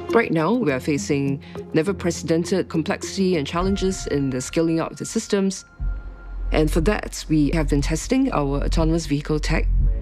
Right now, we are facing never-precedented complexity and challenges in the scaling up of the systems. And for that, we have been testing our autonomous vehicle tech